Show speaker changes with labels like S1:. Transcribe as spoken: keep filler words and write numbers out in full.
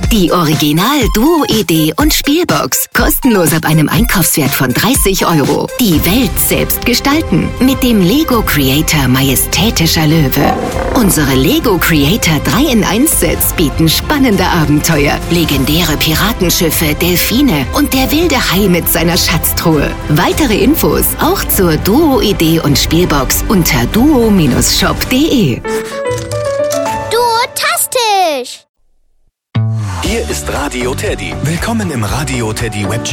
S1: Die Original-Duo-Idee und Spielbox. Kostenlos ab einem Einkaufswert von dreißig Euro. Die Welt selbst gestalten. Mit dem Lego Creator Majestätischer Löwe. Unsere Lego Creator drei in eins Sets bieten spannende Abenteuer, legendäre Piratenschiffe, Delfine und der wilde Hai mit seiner Schatztruhe. Weitere Infos auch zur Duo-Idee und Spielbox unter duo Shop punkt de.
S2: Duotastisch!
S3: Hier ist Radio Teddy. Willkommen im Radio Teddy Webchat.